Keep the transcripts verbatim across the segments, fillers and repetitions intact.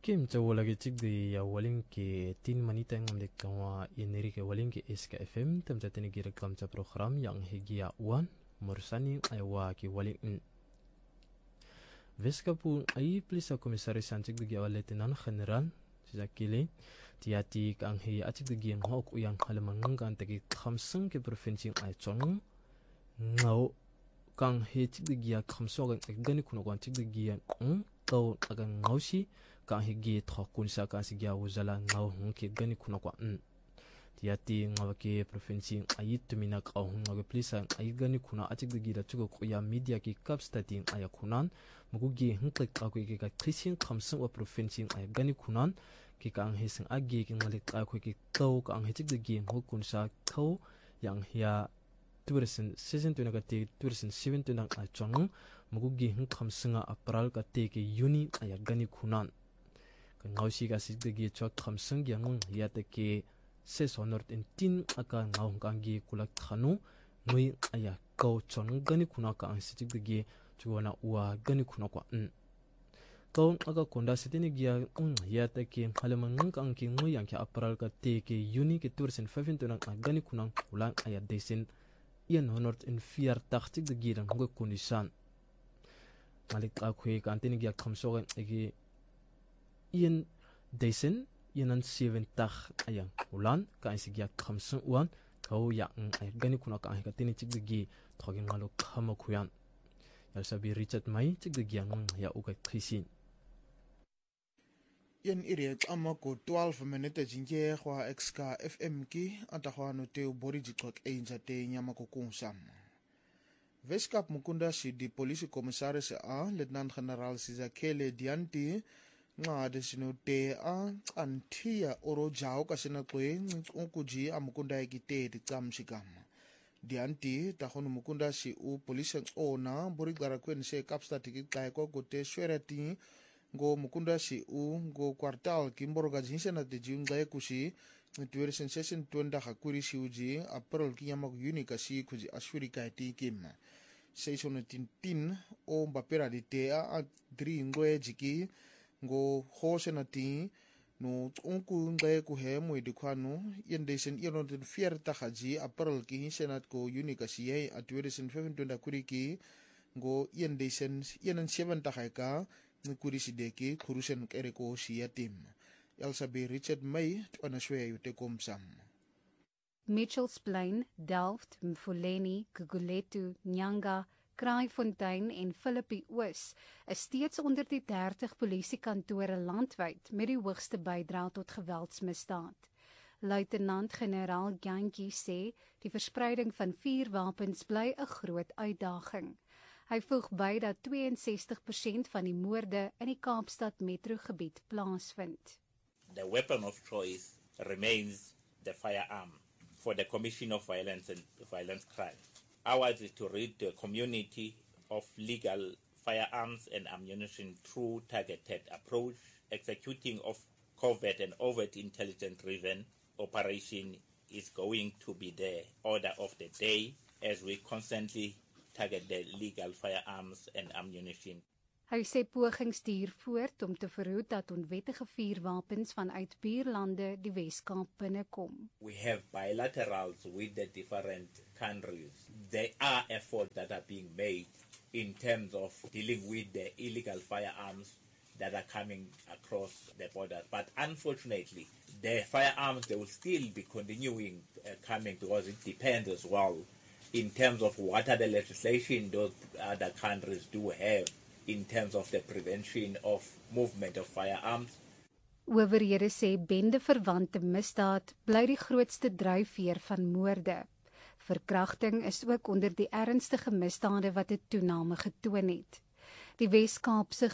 Kim lagi cik di ya waling ke tin manita yang amdek kawa iniri ke waling ke S K F M tem jatini gira kamca program yang hegia wan morsani aywa ke waling n. Veskapu ai plisa komisaris cik di ya letinan general sijakile tiati kang he acik di yang hok uyang halamangang kan tegi khamseng ke provinsi ay chong ngau kang he cik di ya khamso kan gani kuno kan cik di ya ng kau akan ngausi kang higi thokun sa ka sigya wuzala ngau hungke gani kuna kwa n tiati ngawake provinsi ayi tumina kau ngawe plisa ayi gani kuna acik digi da chugo kuya media ki kap stating aya kunan mugugi hungklik ka ku ki ka krisin khamsang wa provinsi aya gani kunan ki kang hisang agi ki ngalik ka ku ki kau kang hicik digi ngukun sa kau yang hia tourism season tu nagati tourism seven tu nang ay chong mugugi hung khamsanga april ka te ki uni aya gani kunan ngausi ka sigdegi chok khamsang yang yate ke se sonor in tin aka ngau kangi kulak khanu ngui aya kau chon gani kuna ka ang sigdegi chuana uwa gani kuna kwa n kau aka konda sitini gya yate ke halaman kang ki ngui yang ke april ka te ke uni ke tourism five to nang gani kuna ulang aya desen ian honor in fear taktik de gidan ngo kunisan malik akwe kantini gya khamso egi ian desen ianan seven tag ayang ulan ka isigya khamsang uan kau yang ay gani kuna ka ka tini chigdigi thogin ngalo khama khuyan yalsabi Richard Mai chigdigi yang ya ukai khisin yen iriet amako twelve minutes jinje khwa X K F M ki atakhwa no te bori jikok einja te nyamako kunsam Veskap mukunda si di polisi komisaris a Lieutenant General Sizakele Dianti nga desino te a antia oro jao kasina kwe ukuji amukunda ekite di kamshikam Dianti tahono mukunda si u polisi ona bori gara kwen se kapsta tikit kai ko kote swerati go mukunda si u go kwartal kimboroga jinsena te jiunga kusi tuere sensation twenda hakuri si uji april kiyamak unika si kuji ashuri kai ti kim seisona tintin o mbapera di te a dri ngwe jiki ngo hose na ti no onku ngaye ku he mo edikwano yendesen iron den fierta haji april ki senat ko unika si ye at twenty twenty kuriki ngo yendesen yenan seven ta haika ngkuri si deki kurusen kere ko si yatim Elsabe Richard May twana shwe yute komsam Mitchells Plain, Delft, Mfuleni, Guguletu, Nyanga, Kraaifontein en Philippi Oos is steeds onder die dertig polisiekantore landwyd met die hoogste bydrae tot geweldsmisdaad. Luitenant-generaal Jantjie sê die verspreiding van vuurwapens bly 'n groot uitdaging. Hy voeg by dat sixty-two percent van die moorde in die Kaapstad metrogebied plaasvind. The weapon of choice remains the firearm for the commission of violence and violent crime. Ours is to rid the community of legal firearms and ammunition through targeted approach, executing of covert and overt intelligence-driven operation is going to be the order of the day as we constantly target the legal firearms and ammunition. Hy sê pogings stuur voort om te verhoed dat onwettige vuurwapens vanuit buurlande die Weskaap binnekom. We have bilaterals with the different countries. There are efforts that are being made in terms of dealing with the illegal firearms that are coming across the border. But unfortunately, the firearms, they will still be continuing uh, coming because it depends as well in terms of what are the legislation those other countries do have in terms of the prevention of movement of firearms. Owerhede sê bende-verwante misdaad bly die grootste dryfveer van moorde. Verkrachting is ook onder die ernstige misdade wat 'n toename getoon het. Die Wes-Kaapse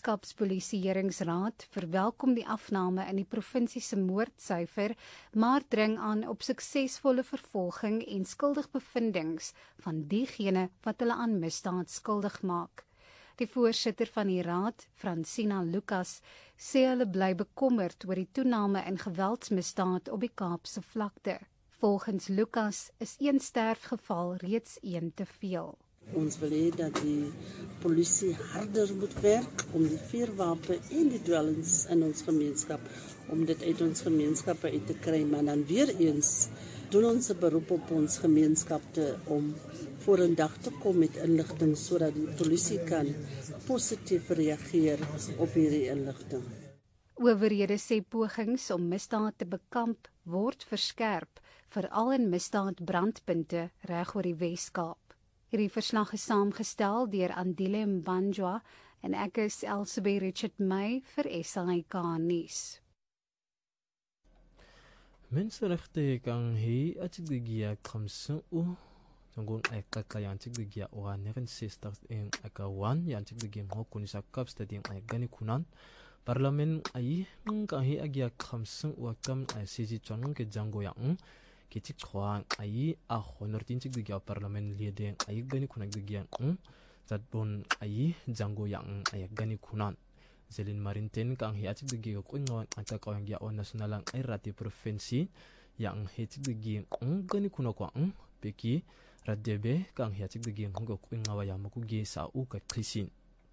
Gemeenskapspolisieeringsraad verwelkom die afname in die provinsie se moordsyfer, maar dring aan op suksesvolle vervolging en skuldigbevindings van diegene wat hulle aan misdaad skuldig maak. Die voorsitter van die raad, Francina Lucas, sê hulle bly bekommerd oor die toename in geweldsmisdaad op die Kaapse vlakte. Volgens Lucas is een sterfgeval reeds een te veel. Ons wil hê dat die polisie harder moet werk om die vuurwapen en die dwelms in ons gemeenskap, om dit uit ons gemeenskappe uit te kry, maar dan weer eens doen ons 'n beroep op ons gemeenskap te, om voor een dag te kom met inligting, sodat die polisie kan positief reageer op hierdie inligting. Owerhede sê pogings om misdaad te bekamp word verskerp, veral in misdaadbrandpunte reg oor die Wes-Kaap. Hierdie verslag is saamgestel deur Andile Mbanjwa en ek is Elsabie Richard May vir S A K nuus. Menseregte kan hy atsigdigia khamsa u jangon ay kakayan tigdigia wa negen sisters in akawan yan tigdigia hokunisa kapstading ay gani kunan Parlament ay kan hi agia khamsa u kam ay sisi chonong ke jango yang kitik khwang ay a honor tin tigdigia Parlament liede ay gani kunan tigdigia zatbon ay jango yang ay gani kunan Zelin Marinten kang hi atsigdigia ko ngawan atakawang ya on nasionalang ay rati provinsi yang tigdigia gani kuno ko ang peki radebe kang hi atsigdigia ngo ko ngawa ya makugi sa u ka krisin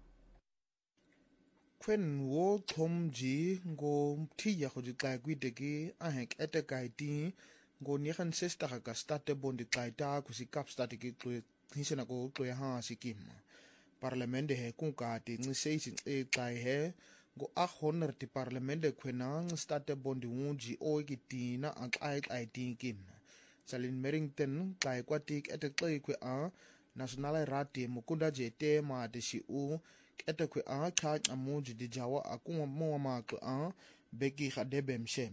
Kwen wo thom ji ngo thi ya go di tla kwiteki a hek etekai ti ngo ni khan sesta ka state bondi tlaita ku si kap state ki tlo hisena ko tlo ha sikim Parlamente he kung ka ti ngi sei sin e trai he go a honor ti parlamente kwenang state bondi unji o ki tina ang ai ai ti kim Salin Merrington kai kwatik ete klei kwe a national rati mukunda jete ma de si u ete kwe a kha amuji di jawa akuma mo ma ko a beki khadebe mshem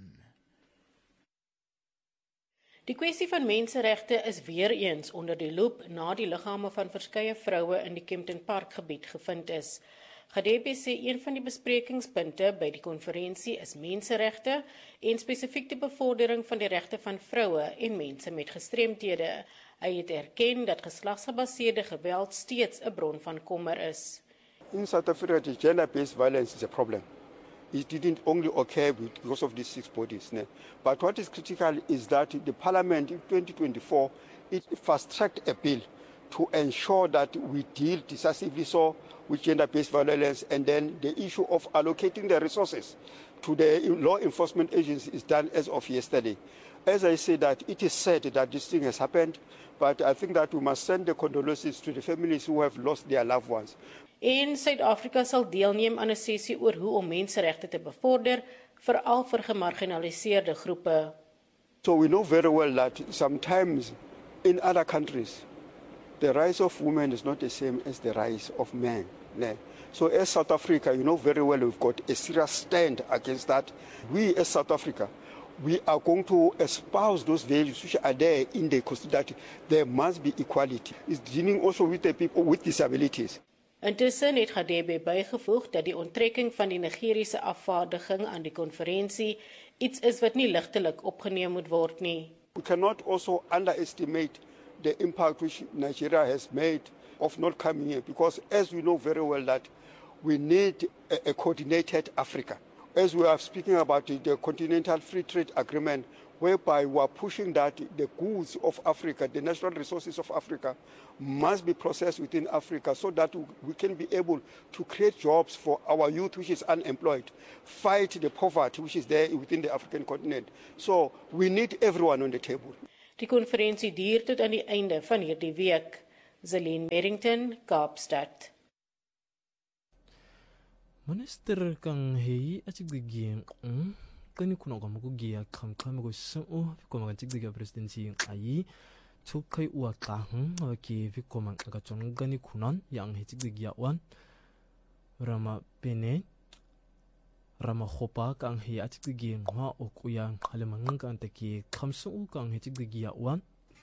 Die kwessie van menseregte is weer eens onder die loep na die liggame van verskeie vroue in die Kempton Park gebied gevind is. Gadebe sê een van die besprekingspunte by die konferensie is menseregte en spesifiek die bevordering van die regte van vroue en mense met gestremthede. Hy het erken dat geslagsgebaseerde geweld steeds 'n bron van kommer is. In South Africa, the gender-based violence is a problem. It didn't only occur because of these six bodies. Ne? But what is critical is that the Parliament in twenty twenty-four, it fast-tracked a bill to ensure that we deal decisively so with gender-based violence, and then the issue of allocating the resources to the law enforcement agency is done as of yesterday. As I say that it is said that this thing has happened, but I think that we must send the condolences to the families who have lost their loved ones. En Suid-Afrika sal deelneem aan 'n sessie oor hoe om menseregte te bevorder, veral vir gemarginaliseerde groepe. So we know very well that sometimes in other countries, the rise of women is not the same as the rise of men. Ne? So as South Africa, you know very well we've got a serious stand against that. We as South Africa, we are going to espouse those values which are there in the Constitution, that there must be equality. It's dealing also with the people with disabilities. Intussen het Gadebe bygevoeg dat die onttrekking van die Nigeriese afvaardiging aan die konferensie iets is wat nie ligtelik opgeneem moet word nie. We cannot also underestimate the impact which Nigeria has made of not coming here, because as we know very well that we need a, a coordinated Africa. As we are speaking about the, the Continental Free Trade Agreement, whereby we are pushing that the goods of Africa, the natural resources of Africa, must be processed within Africa so that we can be able to create jobs for our youth which is unemployed, fight the poverty which is there within the African continent. So we need everyone on the table. Die konferensie duur tot aan die einde van hierdie week. Zelin Merrington, Kaapstad. Minister kang hei atsigdigia um kani kuna ko makugia kham kham ko so ko ma atsigdigia presidency ai chukai wa ka hm ki vi ko man ka chon gani kunan yang atsigdigia wan rama pene rama khopa kang hei atsigdigia ngwa okuyang halemang kan ta ki kham so kang atsigdigia wan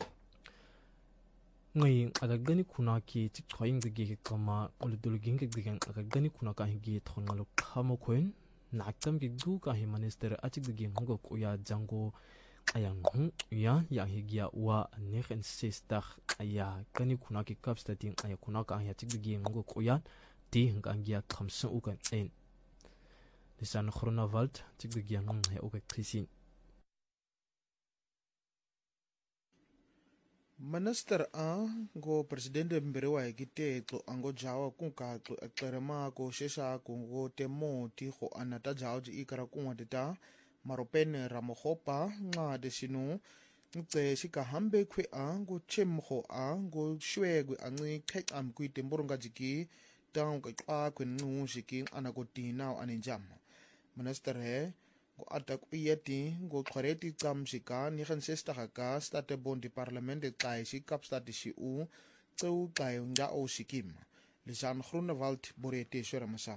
ngai agagani kuna ki tik choing de ge kama oludulging ge ge agagani kuna ka hi thonalo khamo khoin naktam gi gu ka hi minister achik de ge ngo ko ya jango ayang hu ya ya hi gia wa nekhen sistar aya kani kuna ki kapstating aya kuna ka hi achik de ge ngo ko ya ti hang gia khamsa u kan en lisan chronavalt tik de ge ngong he o ka krisin Minister a go presidente Mberewa Ekitexo ango jawa kunkaxo exeremako sheshako go temoti go anata jawji ikara kunwadeta maropene ramohopa ncade sinu nce shikahambe kwe a go chemho a go shwegwe anci qhexam kwitemboronga jiki tang ka kwe nnu shiki anakotina anenjama Minister he go atak iyeti go xoreti tsam shika ni gen sestig ka state bondi parlement xai shi kapstate shi u tseu xai nga o shikim Lisan Groenewald borete shora masam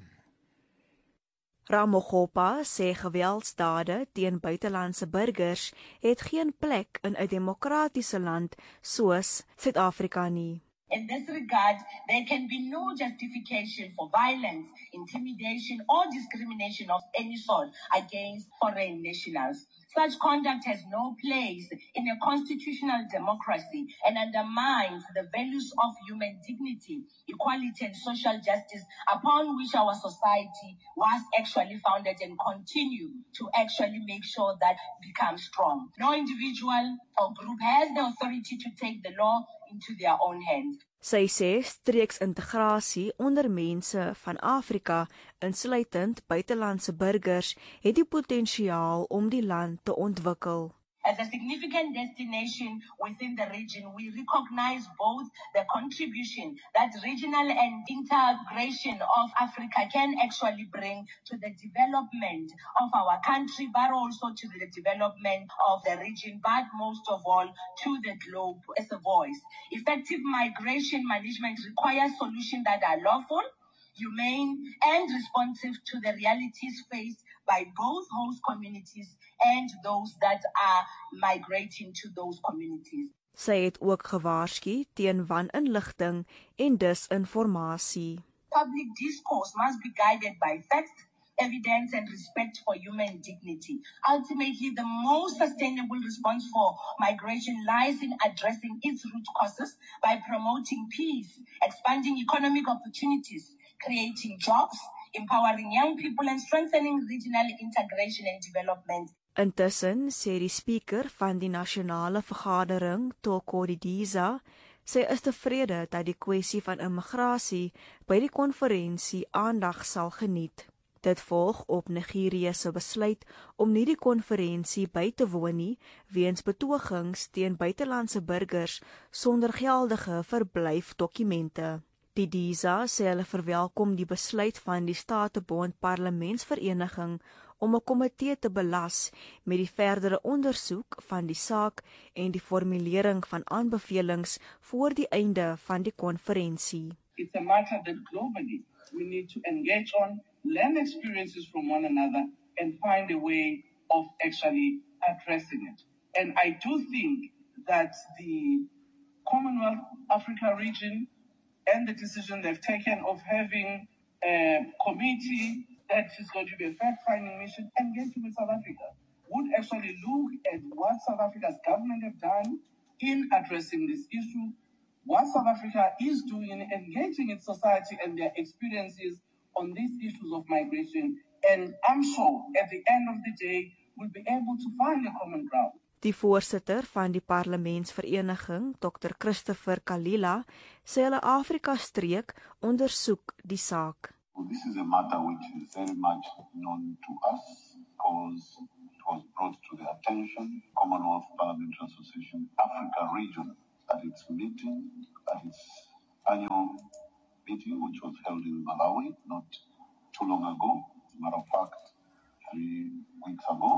Ramokgopa sê geweldsdade teen buitelandse burgers het geen plek in 'n demokratiese land soos Suid-Afrika nie. In this regard, there can be no justification for violence, intimidation, or discrimination of any sort against foreign nationals. Such conduct has no place in a constitutional democracy and undermines the values of human dignity, equality, and social justice upon which our society was actually founded and continue to actually make sure that becomes strong. No individual or group has the authority to take the law into their own hands. Sy sê streeksintegrasie onder mense van Afrika, insluitend buitelandse burgers, het die potensiaal om die land te ontwikkel. As a significant destination within the region, we recognize both the contribution that regional and integration of Africa can actually bring to the development of our country, but also to the development of the region, but most of all to the globe as a voice. Effective migration management requires solutions that are lawful, humane, and responsive to the realities faced by both host communities and those that are migrating to those communities. Sy het ook gewaarsku teen waninligting en disinformasie. Public discourse must be guided by facts, evidence, and respect for human dignity. Ultimately, the most sustainable response for migration lies in addressing its root causes by promoting peace, expanding economic opportunities, creating jobs, empowering young people, and strengthening regional integration and development. Intussen sê die speaker van die nasionale vergadering, Toko Didiza, sy is tevrede dat die kwessie van immigrasie by die konferensie aandag sal geniet. Dit volg op Nigerië se besluit om nie die konferensie by te woon nie weens betogings teen buitelandse burgers sonder geldige verblyfdokumente. Didiza sê hulle verwelkom die besluit van die Statebond Parlementsvereniging om 'n komitee te belas met die verdere ondersoek van die saak en die formulering van aanbevelings voor die einde van die konferensie. It's a matter that globally we need to engage on, learn experiences from one another, and find a way of actually addressing it. And I do think that the Commonwealth Africa region and the decision they've taken of having a committee that is going to be a fact-finding mission engaging with South Africa would actually look at what South Africa's government have done in addressing this issue, what South Africa is doing in engaging its society and their experiences on these issues of migration. And I'm sure at the end of the day, we'll be able to find a common ground. Die voorsitter van die parlementsvereniging, Dokter Christopher Kalila, sê hulle Afrika-streek ondersoek die saak. Well, this is a matter which is very much known to us because it was brought to the attention Commonwealth Parliamentary Association Africa region at its meeting, at its annual meeting, which was held in Malawi not too long ago. As a matter of fact, three weeks ago,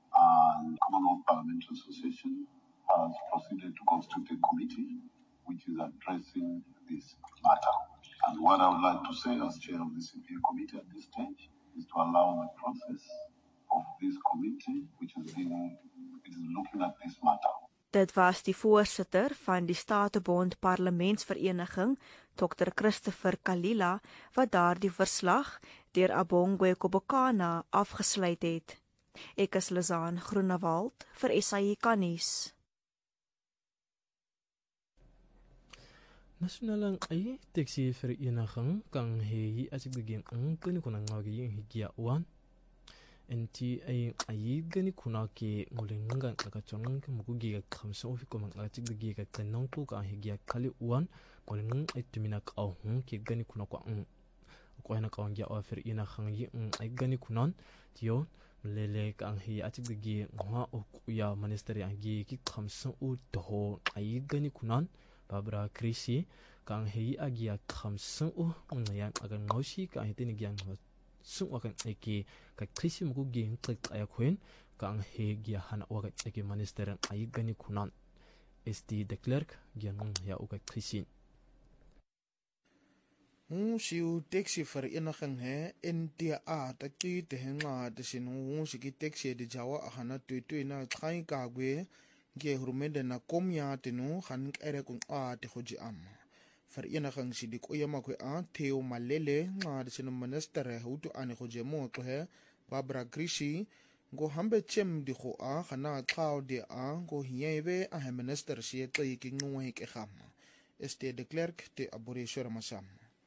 and Commonwealth Parliamentary Association has proceeded to constitute a committee which is addressing this matter. And what I would like to say as chair of the C P A committee at this stage is to allow the process of this committee which is being is looking at this matter. Dit was die voorsitter van die Statebond Parlementsvereniging, Dokter Christopher Kalila, wat daardie verslag deur Abongwe Kobokana afgesluit het. Ek is Lisan Groenewald vir S A I K nuus. Nasionale ai taxi vereniging kan hê as ek begin aan kan kon aan ngagi higia wan enti ay ay gani kuna ke ngulinga ngakachong ke mukugi ka khamsa ofi ko mang achig gi ka kanong ko ka higia khali uan nguling ay tumina ka hung ke gani kuna ko ang ko hana ka ngia offer ina khangi ay gani kunan tio lele ka ang hi achig gi ngwa o ya ministry ang gi ki khamsa u to ay gani kunan Barbara Krisi ka ang hi agia khamsa u ngayan aga ngoshi ka hi tin gyang sung wakan eki ka Krisi mugu gi click ay kwen ka ang hi gi hana wakan eki minister ay gani kunan S D de Klerk gianong ya uka Krisi Hung siu taxi vereniging he N T A ta ki te henga te sin hung si ki taxi de Jawa ahana tu tu na khai ka gwe ge hurmende na komya te no han ere kung a te khoji am vereniging si dik oyama kwe a Theo Malele nga de sin minister he utu ane khoje mo to he Barbara Krisi go hambe chem di kho a khana tlao de a go hiebe a minister si e ki ngwe ke kham este de Klerk te abore masam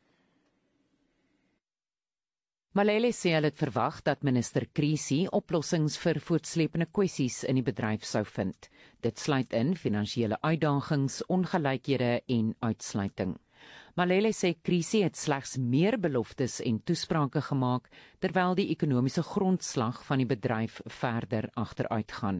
Malele sê hulle het verwag dat minister Krisi oplossings vir voortsleepende kwessies in die bedryf sou vind. Dit sluit in finansiële uitdagings, ongelykhede en uitsluiting. Malele sê Krisi het slegs meer beloftes en toesprake gemaak terwyl die ekonomiese grondslag van die bedryf verder agteruitgaan.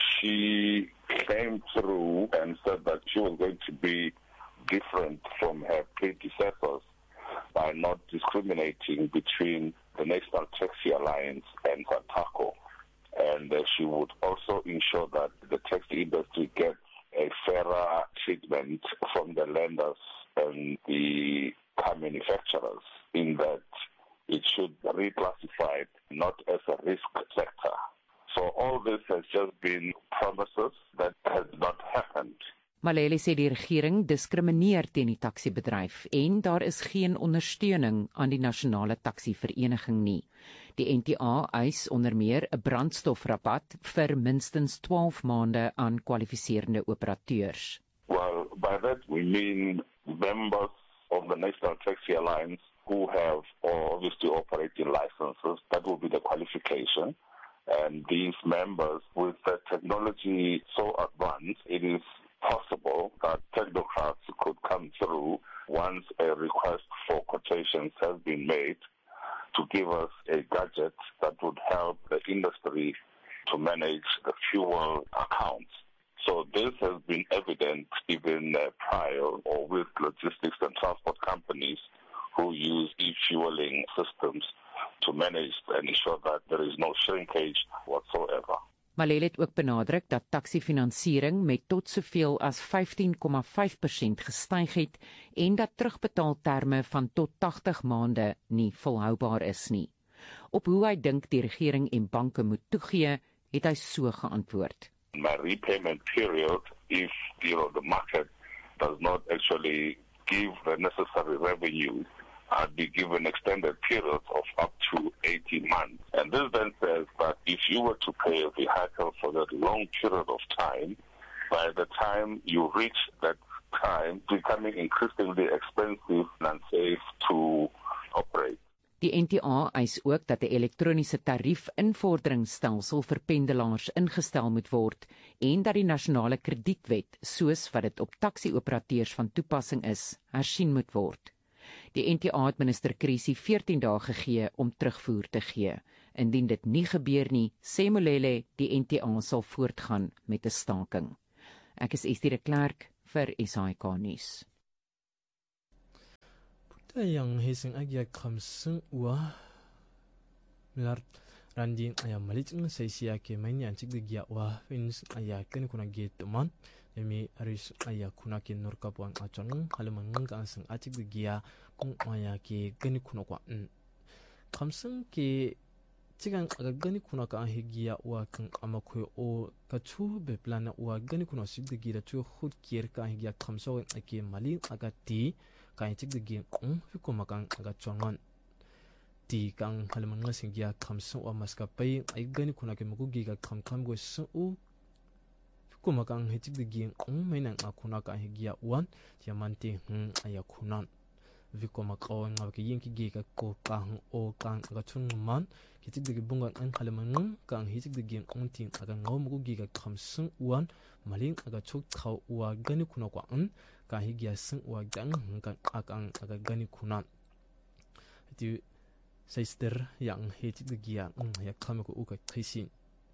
She came through and said that she was going to be different from her predecessors by not discriminating between the National Taxi Alliance and SATACO. And uh, she would also ensure that the taxi industry gets a fairer treatment from the lenders and the car manufacturers, in that it should be reclassified not as a risk sector. So all this has just been promises that has not happened. Malele sê die regering diskrimineer teen die taksibedryf en daar is geen ondersteuning aan die nasionale taksivereniging nie. Die N T A eis onder meer 'n brandstofrabat vir minstens twaalf maande aan kwalifiserende operateurs. Well, by that we mean members of the National Taxi Alliance who have or obviously operating licenses. That will be the qualification. And these members, with the technology so advanced, it is possible that technocrats could come through once a request for quotations has been made to give us a gadget that would help the industry to manage the fuel accounts. So this has been evident even uh, prior or with logistics and transport companies who use e-fueling systems to manage and ensure that there is no shrinkage whatsoever. Malele het ook benadruk dat taksifinansiering met tot soveel as vyftien komma vyf persent gestyg het en dat terugbetaalterme van tot agtig maande nie volhoubaar is nie. Op hoe hy dink die regering en banke moet toegee, het hy so geantwoord. My repayment period, if you know, the market does not actually give the necessary revenue, I'd be given extended periods of up to eighteen months. And this then says that if you were to pay a vehicle for that long period of time, by the time you reach that time, becoming increasingly expensive and unsafe to operate. Die N T A eis ook dat 'n elektroniese tarief-invorderingsstelsel vir pendelaars ingestel moet word en dat die nasionale kredietwet, soos wat dit op taksi-operateurs van toepassing is, hersien moet word. Die N T A het minister Krisi veertien dae gegee om terugvoer te gee. Indien dit nie gebeur nie, sê Malele die N T A sal voortgaan met 'n staking. Ek is Estie de Klerk vir S A K nuus. Yang hising agya khamsung wa milar randin aya malicing sai sia ke manya cik gya wa fins aya kan kuna get man emi aris aya kuna ke nur kapwan achon halmang kan sang acik gya kung aya ke gani kuna kwa khamsung ke cikan gani kuna ka higiya wa kan amakwe o kachu be plana wa gani kuna sigdi da tu khud kier ka higiya khamso ake mali agati kain cik digi kung fiko makang aga chongan ti kang halaman nga singya khamso wa maskapay ay gani kuna ke magugi ka kham kham go su fiko makang he cik digi kung may nang akuna ka higiya wan tiamante hmm aya kunan vikoma qawan ngabke yinki giga ko qang o qang aga chunman kitik de bungan an khaleman kang hitik de gin ontin aga ngom gu giga khamsung wan maling aga chuk khaw wa gani kuna kwa an ka higya sung wa gang kan akang aga gani kuna ti Sister yang hitik de gia ya khame ko uka khisin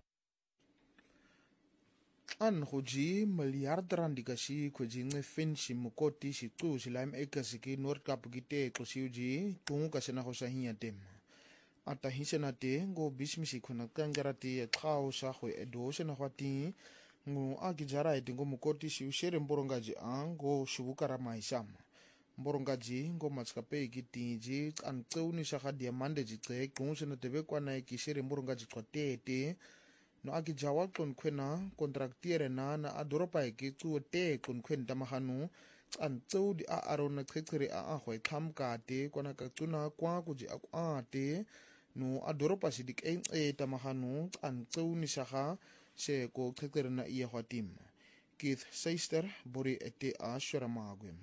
an hoji miljard rand dikasi khoji nge fensi mukoti si tu si lime acres ki North Cape gite ko siuji tungu kasena ho sahinya tem ata hisena te go bismisi khona kangarati khao sa ho edo sena hwati ngu agijara ite ngo mukoti si ushere mborongaji ango shubukara maisam mborongaji ngo matskape gitinji an tseuni sa diamande ji tse kungu sena tebe kwana ki shere mborongaji kwatete no aki jawa kon kwena kontraktiere na na adoropa ke tu te kon kwen tamahanu an tsau di a arona tsekere a a hoi thamka te kona ka tuna kwa ku ji a te no adoropa sidik en e tamahanu an tsau ni saha se ko tsekere na ie hwatim Keith Seister bori ete a shoramagwem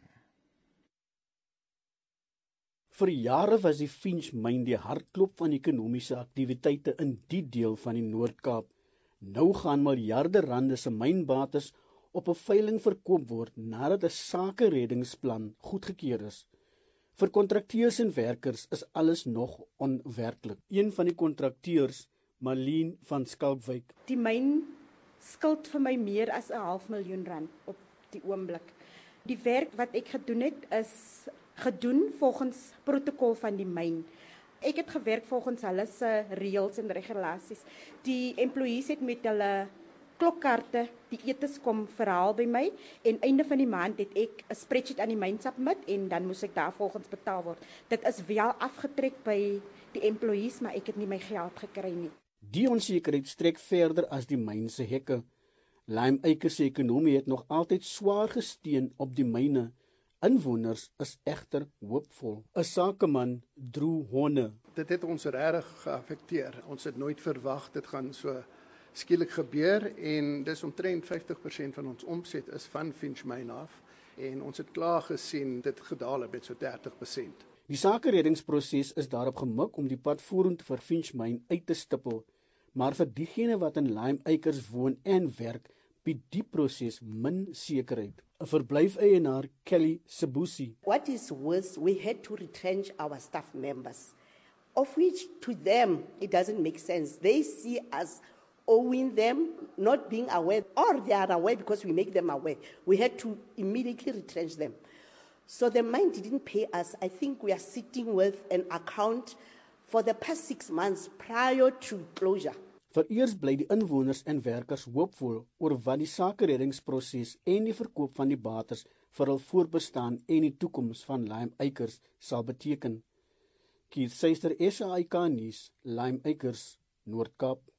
Vir jare was die Finch myn die hartklop van ekonomiese aktiwiteite in die deel van die Noord-Kaap. Nou gaan miljarde rande se mynbates op 'n veiling verkoop word nadat 'n sakereddingsplan goedgekeur is. Vir kontrakteurs en werkers is alles nog onwerklik. Een van die kontrakteurs, Marlene van Skalkwyk. Die myn skuld vir my meer as 'n half miljoen rand op die oomblik. Die werk wat ek gedoen het is gedoen volgens protokol van die myn. Ek het gewerk volgens hulle se reëls en regulasies. Die employees het met hulle klokkaarte die etes kom verhaal by my en einde van die maand het ek 'n spreadsheet aan die myn submit en dan moes ek daarvolgens betaal word. Dit is wel afgetrek by die employees, maar ek het nie my geld gekry nie. Die onsekerheid strek verder as die myn se hekke. Lime Acres se ekonomie het nog altyd swaar gesteun op die myne. Inwoners is egter hoopvol. 'n Sakeman, Drew Honne. Dit het ons regtig geaffekteer. Ons het nooit verwag dit gaan so skielik gebeur en dis omtrent vyftig persent van ons omset is van Finch myn af en ons het klaar gesien dit gedaal het met so dertig persent. Die sakereddingsproses is daarop gemik om die pad vorentoe vir Finch myn uit te stippel, maar vir diegene wat in Lime Acres woon en werk, bied die proses min sekerheid. 'n Verblyf-eienaar, Kelly Sebusi. What is worse, we had to retrench our staff members, of which to them it doesn't make sense. They see us owing them, not being aware, or they are aware because we make them aware. We had to immediately retrench them. So the mine didn't pay us. I think we are sitting with an account for the past six months prior to closure. Vereers bly die inwoners en werkers hoopvol oor wat die sakereddingsproses en die verkoop van die bates vir hul voortbestaan en die toekoms van Lime Acres sal beteken. Keith Seister, S A I K nuus, Lime Acres, Noord-Kaap.